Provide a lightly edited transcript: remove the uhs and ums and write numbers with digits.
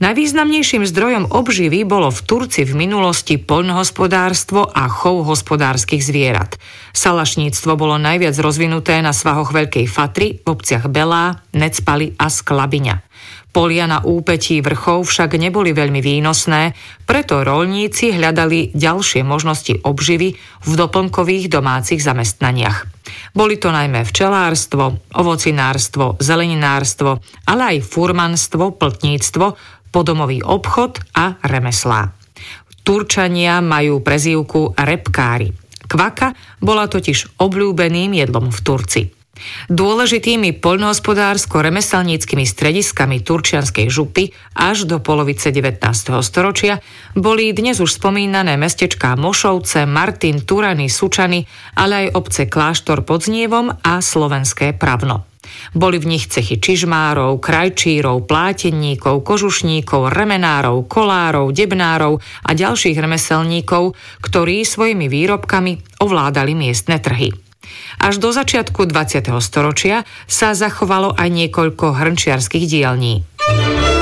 Najvýznamnejším zdrojom obživy bolo v Turci v minulosti poľnohospodárstvo a chov hospodárskych zvierat. Salašníctvo bolo najviac rozvinuté na svahoch Veľkej Fatry v obciach Belá, Necpali a Sklabiňa. Polia na úpetí vrchov však neboli veľmi výnosné, preto roľníci hľadali ďalšie možnosti obživy v doplnkových domácich zamestnaniach. Boli to najmä včelárstvo, ovocinárstvo, zeleninárstvo, ale aj furmanstvo, pltníctvo, podomový obchod a remeslá. Turčania majú prezývku repkári. Kvaka bola totiž obľúbeným jedlom v Turci. Dôležitými poľnohospodársko-remeselníckymi strediskami turčianskej župy až do polovice 19. storočia boli dnes už spomínané mestečká Mošovce, Martin, Turany, Sučany, ale aj obce Kláštor pod Znievom a slovenské Pravno. Boli v nich cechy čižmárov, krajčírov, plátenníkov, kožušníkov, remenárov, kolárov, debnárov a ďalších remeselníkov, ktorí svojimi výrobkami ovládali miestne trhy. Až do začiatku 20. storočia sa zachovalo aj niekoľko hrnčiarskych dielní.